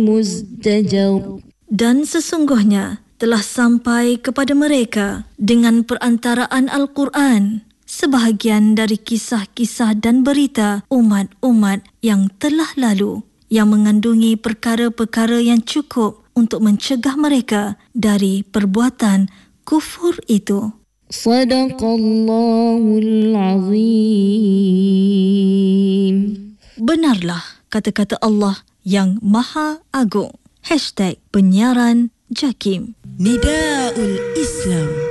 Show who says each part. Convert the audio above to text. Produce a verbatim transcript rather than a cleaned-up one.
Speaker 1: مزدجر.
Speaker 2: Dan sesungguhnya telah sampai kepada mereka dengan perantaraan Al-Quran sebahagian dari kisah-kisah dan berita umat-umat yang telah lalu yang mengandungi perkara-perkara yang cukup untuk mencegah mereka dari perbuatan kufur itu.
Speaker 1: Sadaqallahul Azim.
Speaker 2: Benarlah kata-kata Allah yang Maha Agung. Hashtag penyiaran Jakim.
Speaker 3: Nidaul Islam.